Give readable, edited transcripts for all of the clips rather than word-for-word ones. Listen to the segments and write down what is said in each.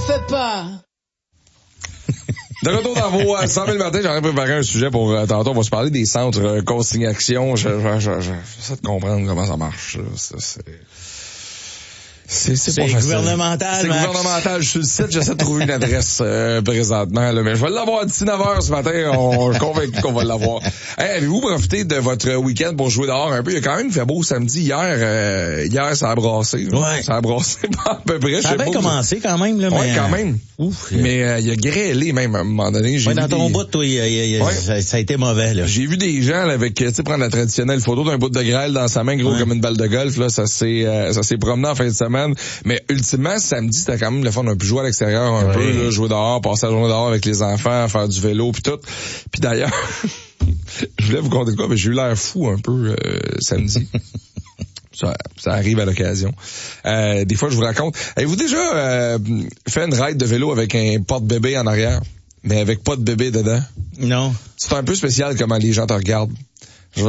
fais pas. De retour dans vos 100 000 matins, j'aurais préparé un sujet pour tantôt. On va se parler des centres consignation. J'essaie de comprendre comment ça marche. C'est pas facile. Gouvernemental, C'est Max. gouvernemental. Je suis le site, j'essaie de trouver une adresse présentement. Là, mais je vais l'avoir d'ici 9h ce matin. On est convaincu qu'on va l'avoir. Hey, avez-vous profité de votre week-end pour jouer dehors un peu? Il a quand même fait beau samedi. Hier, ça a brassé. Ouais. Ça a brassé à peu près. Ça a bien commencé quand même, là. Ouais, mais... quand même. Ouf. Mais il a grêlé même à un moment donné. Ouais, dans ton bout, toi, ça a été mauvais, là. J'ai vu des gens là, avec, tu sais, prendre la traditionnelle photo d'un bout de grêle dans sa main, gros comme une balle de golf. Là, ça s'est promené en fin de semaine. Mais ultimement, samedi, c'était quand même le fun. On a pu jouer à l'extérieur un peu, là, jouer dehors, passer la journée dehors avec les enfants, faire du vélo puis tout. Puis d'ailleurs, je voulais vous conter quoi, mais j'ai eu l'air fou un peu samedi. Ça arrive à l'occasion. Des fois, je vous raconte. Avez-vous déjà fait une ride de vélo avec un porte-bébé en arrière, mais avec pas de bébé dedans? Non. C'est un peu spécial comment les gens te regardent. Ils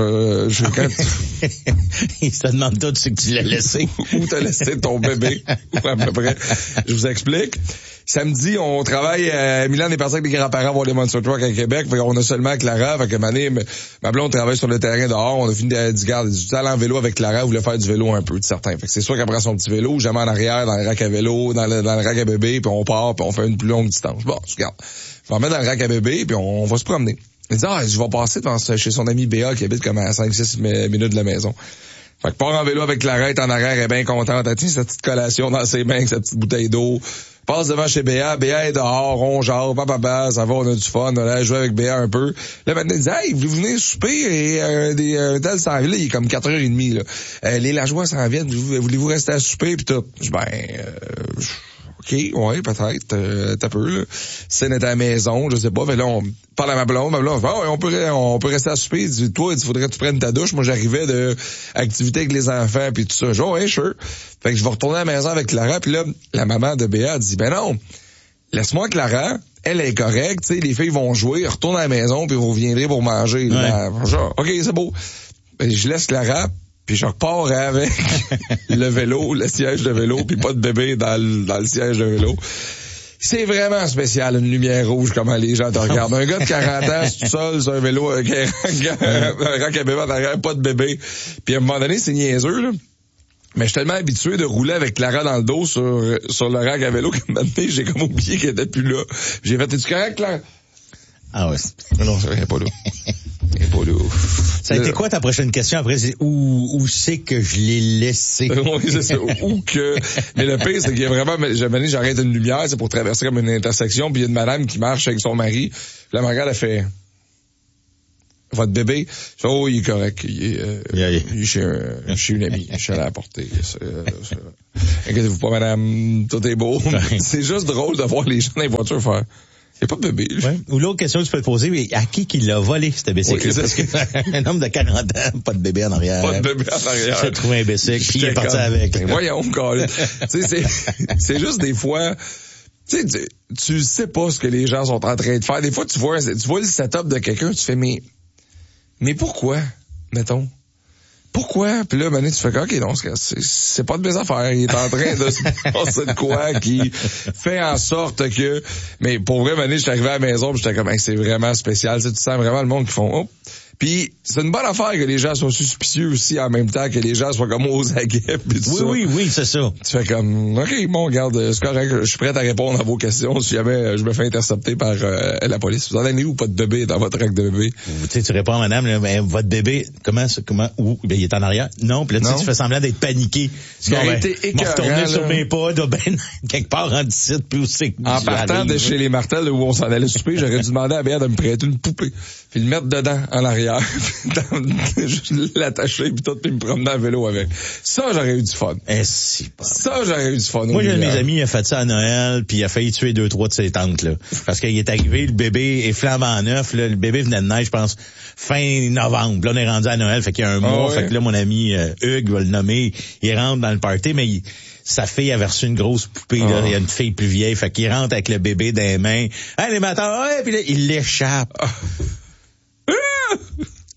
se demandent tout ce que tu l'as laissé. Où t'as laissé ton bébé? À peu près. Je vous explique. Samedi, on travaille à Milan, on est parti avec les grands-parents voir les Monster Truck à Québec. Fait qu'on a seulement Clara. Fait que ma blonde travaille sur le terrain dehors. On a fini du garde. Du talent en vélo avec Clara. Elle voulait faire du vélo un peu, de certain. Fait que c'est sûr qu'elle prend son petit vélo, jamais en arrière, dans le rack à vélo, dans le rack à bébé, puis on part, puis on fait une plus longue distance. Bon, regarde. Je vais en mettre dans le rack à bébé, puis on va se promener. Il dit, je vais passer chez son ami Béa qui habite comme à 5-6 minutes de la maison. Fait que part en vélo avec Clara, elle est en arrière, elle est bien contente. Elle tient sa petite collation dans ses mains avec sa petite bouteille d'eau. Passe devant chez Béa. Béa est dehors, on jase, papa, ça va, on a du fun. On a joué avec Béa un peu. Là, maintenant, il dit, hey, vous venez souper et tel s'en vient. Là, il est comme 4h30, là. Les lajoie s'en viennent. Voulez-vous rester à souper? Puis tout. Je dis, OK, ouais, peut-être, t'as peu, là. Si elle était à la maison, je sais pas, mais là, on parle à ma blonde, on peut rester à souper. Il dit, toi, il faudrait que tu prennes ta douche. Moi, j'arrivais de activité avec les enfants, puis tout ça. Je dis, ouais, sure. Fait que je vais retourner à la maison avec Clara, puis là, la maman de Béa dit, ben non, laisse-moi Clara, elle est correcte, tu sais, les filles vont jouer, retourne à la maison, puis vous reviendrez pour manger. Ouais. Genre, OK, c'est beau. Ben, je laisse Clara, puis je repars avec le vélo, le siège de vélo, puis pas de bébé dans le siège de vélo. C'est vraiment spécial, une lumière rouge, comment les gens te regardent. Un gars de 40 ans, c'est tout seul sur un vélo avec un rack à bébé en arrière, pas de bébé. Puis à un moment donné, c'est niaiseux, là. Mais je suis tellement habitué de rouler avec Clara dans le dos sur le rack à vélo que maintenant, j'ai comme oublié qu'elle était plus là. J'ai fait, es-tu correct, Clara? Ah ouais. Non, elle est pas là. Elle est pas là. Ça a été quoi ta prochaine question après? C'est où c'est que je l'ai laissé? Oui, c'est ça. Ou que, mais le pire, c'est qu'il y a vraiment, j'arrête une lumière, c'est pour traverser comme une intersection, puis il y a une madame qui marche avec son mari. Puis la regarde, elle fait, votre bébé? Je fais, il est correct. Il est chez une amie. Je suis allé à la porter. Inquiétez-vous pas, madame. Tout est beau. C'est juste drôle de voir les gens dans les voitures faire. Il n'y a pas de bébé. Ouais. Ou l'autre question que tu peux te poser, mais à qui l'a volé, ce bicycle? Oui, parce qu'un homme de 40 ans, pas de bébé en arrière. Pas de bébé en arrière. J'ai trouvé un bicycle, puis il est parti avec. Voyons, Colin. Tu sais, c'est juste des fois, tu sais pas ce que les gens sont en train de faire. Des fois, tu vois le setup de quelqu'un, tu fais, mais pourquoi, mettons? Pourquoi? Puis là, tu fais OK, donc c'est pas de mes affaires. Il est en train de se passer de quoi qui fait en sorte que... Mais pour vrai, je suis arrivé à la maison puis j'étais comme, c'est vraiment spécial. Tu sens vraiment le monde qui font... Oh. Puis c'est une bonne affaire que les gens soient suspicieux aussi en même temps que les gens soient comme aux aguets pis tout ça. Oui, c'est ça. Tu fais comme, OK, bon, regarde, c'est correct, je suis prêt à répondre à vos questions si jamais je me fais intercepter par la police. Vous en avez où pas de bébé dans votre rack de bébé? Tu réponds à madame, là, mais votre bébé, où? Ben, il est en arrière? Non, puis là, tu fais semblant d'être paniqué. Ce qui a été écœurant, retourner sur mes pas, quelque part en d'ici, puis où c'est que en partant de chez les Martels où on s'en allait souper, j'aurais dû demander à Béa de me prêter une poupée, puis le mettre dedans, en arrière. Juste l'attacher puis tout puis me promener à vélo avec. Ça, j'aurais eu du fun. Ça, j'aurais eu du fun. Moi, j'ai un de mes amis, il a fait ça à Noël puis il a failli tuer 2-3 de ses tantes, là. Parce qu'il est arrivé, le bébé est flambant neuf, là. Le bébé venait de naître, je pense, fin novembre. Là, on est rendu à Noël, fait qu'il y a un mois. Fait que là, mon ami Hugues va le nommer, il rentre dans le party, mais sa fille avait reçu une grosse poupée, là. Il y a une fille plus vieille, fait qu'il rentre avec le bébé dans les mains. Hey, les matins, puis là, il l'échappe.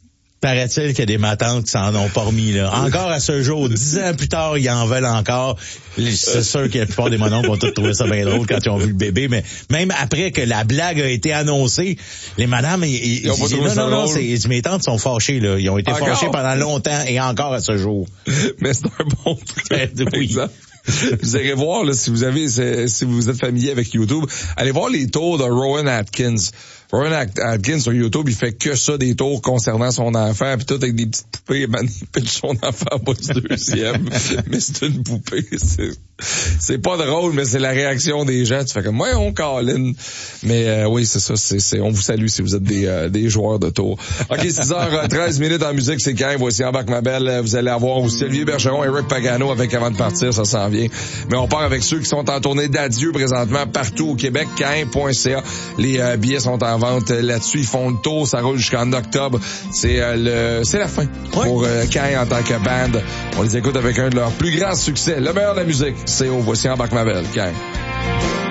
Paraît-il qu'il y a des matantes qui s'en ont pas remis, là. Encore à ce jour, 10 ans plus tard, ils en veulent encore. C'est sûr que la plupart des mononcles ont tous trouvé ça bien drôle quand ils ont vu le bébé, mais même après que la blague a été annoncée, les madames, ils ont pas trouvé ça drôle. Mes tantes sont fâchées, là. Ils ont été fâchés pendant longtemps et encore à ce jour. Mais c'est un bon truc. Oui. Vous irez voir, là, si vous êtes familier avec YouTube, allez voir les tours de Rowan Atkins. Rowan Atkins sur YouTube, il fait que ça, des tours concernant son enfant, puis tout avec des petites poupées, il pitch son enfant en bas du deuxième. Mais c'est une poupée, c'est pas drôle, mais c'est la réaction des gens. Tu fais comme, ouais, on câline. Mais oui, c'est ça, on vous salue si vous êtes des joueurs de tours. OK, 6h13 en musique, c'est quand voici Embarque ma belle. Vous allez avoir aussi Olivier Bergeron et Rick Pagano avec Avant de partir, ça s'en vient. Mais on part avec ceux qui sont en tournée d'adieu présentement partout au Québec, cain.ca. Les billets sont en vente là-dessus, ils font le tour, ça roule jusqu'en octobre. C'est la fin pour Cain en tant que band. On les écoute avec un de leurs plus grands succès, le meilleur de la musique. C'est au Voici Embarque ma belle, Cain.